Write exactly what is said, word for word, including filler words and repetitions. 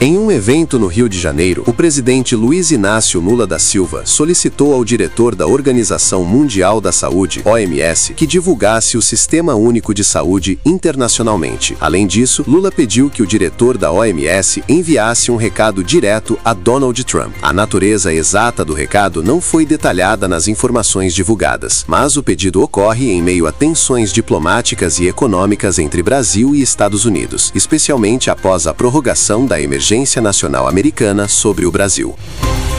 Em um evento no Rio de Janeiro, o presidente Luiz Inácio Lula da Silva solicitou ao diretor da Organização Mundial da Saúde, O M S, que divulgasse o Sistema Único de Saúde internacionalmente. Além disso, Lula pediu que o diretor da O M S enviasse um recado direto a Donald Trump. A natureza exata do recado não foi detalhada nas informações divulgadas, mas o pedido ocorre em meio a tensões diplomáticas e econômicas entre Brasil e Estados Unidos, especialmente após a prorrogação da emergência nacional americana sobre o Brasil.